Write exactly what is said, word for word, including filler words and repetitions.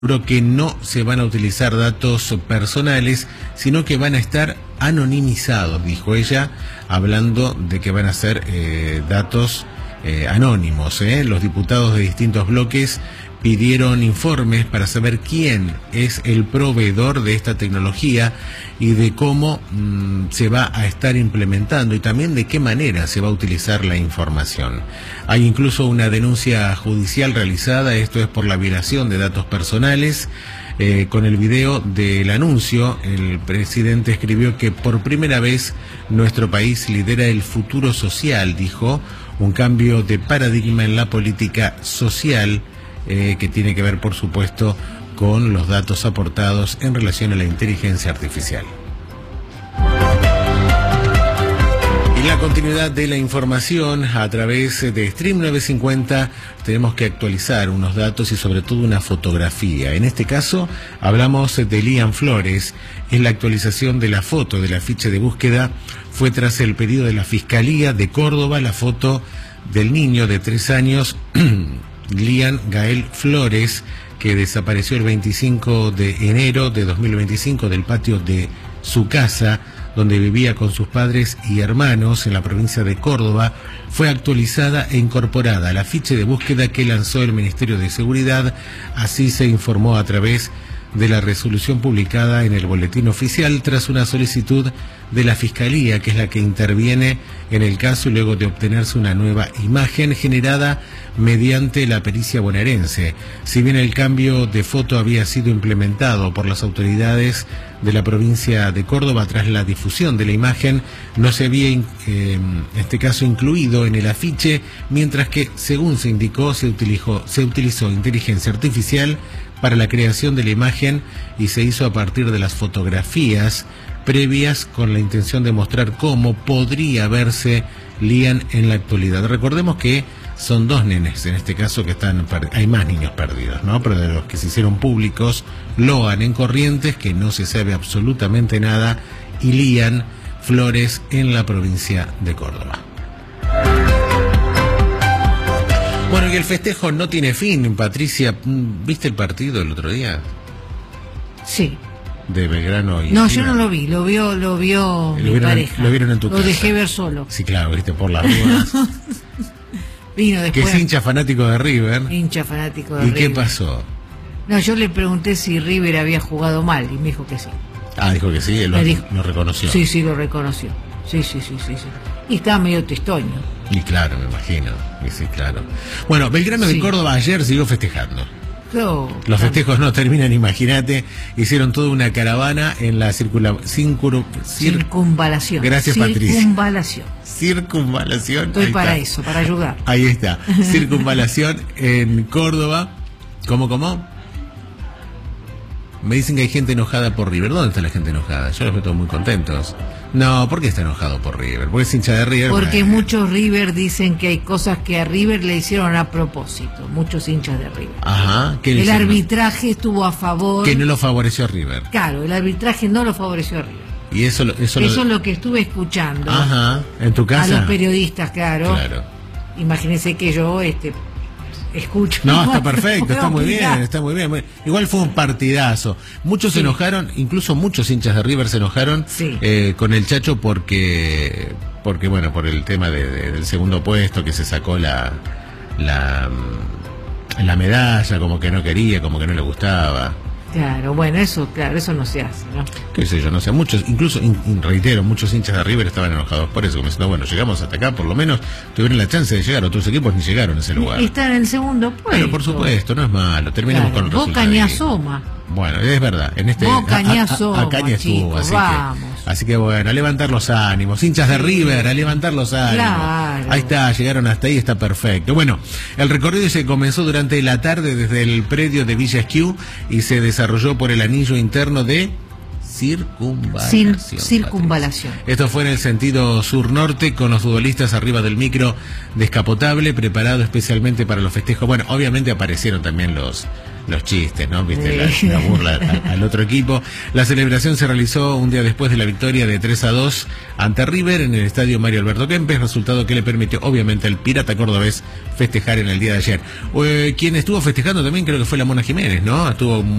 que no se van a utilizar datos personales, sino que van a estar anonimizados, dijo ella, hablando de que van a ser eh, datos eh, anónimos. ¿eh? Los diputados de distintos bloques pidieron informes para saber quién es el proveedor de esta tecnología y de cómo mmm, se va a estar implementando y también de qué manera se va a utilizar la información. Hay incluso una denuncia judicial realizada, esto es por la violación de datos personales. Eh, con el video del anuncio, el presidente escribió que por primera vez nuestro país lidera el futuro social, dijo, un cambio de paradigma en la política social. Eh, que tiene que ver, por supuesto, con los datos aportados en relación a la inteligencia artificial. En la continuidad de la información, a través de Stream novecientos cincuenta, tenemos que actualizar unos datos y sobre todo una fotografía. En este caso, hablamos de Lian Flores. En la actualización de la foto del afiche de búsqueda fue tras el pedido de la Fiscalía de Córdoba, la foto del niño de tres años, Lian Gael Flores, que desapareció el veinticinco de enero de dos mil veinticinco del patio de su casa, donde vivía con sus padres y hermanos en la provincia de Córdoba, fue actualizada e incorporada al afiche de búsqueda que lanzó el Ministerio de Seguridad. Así se informó a través de la resolución publicada en el Boletín Oficial tras una solicitud de la Fiscalía, que es la que interviene en el caso y luego de obtenerse una nueva imagen generada mediante la pericia bonaerense. Si bien el cambio de foto había sido implementado por las autoridades de la provincia de Córdoba tras la difusión de la imagen, no se había eh, en este caso incluido en el afiche, mientras que, según se indicó, se utilizó, se utilizó inteligencia artificial para la creación de la imagen y se hizo a partir de las fotografías previas con la intención de mostrar cómo podría verse Lian en la actualidad. Recordemos que son dos nenes, en este caso, que están, hay más niños perdidos, ¿no? Pero de los que se hicieron públicos, Loan en Corrientes, que no se sabe absolutamente nada, y Lian Flores en la provincia de Córdoba. Bueno, y el festejo no tiene fin, Patricia. ¿Viste el partido el otro día? Sí. De Belgrano y... No, yo no lo vi, lo vio, lo vio lo mi vieron, pareja. Lo vieron en tu lo casa. Lo dejé ver solo. Sí, claro, viste, por las ruedas. Vino después. Que es hincha fanático de River. Hincha fanático de ¿Y River. ¿Y qué pasó? No, yo le pregunté si River había jugado mal y me dijo que sí. Ah, dijo que sí, él lo, dijo, lo reconoció. Sí, sí, lo reconoció. Sí, sí, sí, sí, sí. Y estaba medio tristoño. Y claro, me imagino. Y sí, claro. Bueno, Belgrano sí. de Córdoba ayer siguió festejando. No, Los festejos no terminan, imagínate. Hicieron toda una caravana en la circula, circul, cir, circunvalación. Gracias, Patricia. Circunvalación. Circunvalación. Estoy Ahí para está. eso, para ayudar. Ahí está. Circunvalación en Córdoba. ¿Cómo, cómo? Me dicen que hay gente enojada por River. ¿Dónde está la gente enojada? Yo los veo todos muy contentos. No, ¿por qué está enojado por River? Porque es hincha de River. Porque bueno. muchos River dicen que hay cosas que a River le hicieron a propósito. Muchos hinchas de River. Ajá. ¿Qué el hicieron? arbitraje estuvo a favor. Que no lo favoreció a River. Claro, el arbitraje no lo favoreció a River. Y eso, eso, eso lo... es lo que estuve escuchando. Ajá. ¿En tu casa? A los periodistas, claro. Claro. Imagínense que yo este escucho. No, está perfecto, está muy bien, está muy bien. Igual fue un partidazo. Muchos sí. se enojaron, incluso muchos hinchas de River se enojaron sí. eh, con el Chacho porque, porque bueno, por el tema de, de, del segundo puesto, que se sacó la, la, la medalla, como que no quería, como que no le gustaba. Claro, bueno, eso, claro, eso no se hace, ¿no? Qué sé yo, no sé, muchos, incluso, in, in, reitero, muchos hinchas de River estaban enojados por eso, como diciendo, bueno, llegamos hasta acá, por lo menos tuvieron la chance de llegar, otros equipos ni llegaron a ese lugar. Y están en el segundo puesto. Pero por supuesto, no es malo, terminamos claro, con el Boca ni asoma. Bueno, es verdad, en este Boca ni asoma, acá ni estuvo, chicos, así vamos. que, así que bueno, a levantar los ánimos, hinchas de River, a levantar los ánimos. Claro. Ahí está, llegaron hasta ahí, está perfecto. Bueno, el recorrido se comenzó durante la tarde desde el predio de Villa Esquiú y se desarrolló por el anillo interno de circunvalación. Cir circunvalación. Esto fue en el sentido sur-norte, con los futbolistas arriba del micro descapotable, preparado especialmente para los festejos. Bueno, obviamente aparecieron también los los chistes, ¿no? Viste, Sí. la, la burla a- al otro equipo. La celebración se realizó un día después de la victoria de tres a dos ante River en el estadio Mario Alberto Kempes, resultado que le permitió obviamente al Pirata cordobés festejar en el día de ayer. Eh, quien estuvo festejando también creo que fue la Mona Jiménez, ¿no? Estuvo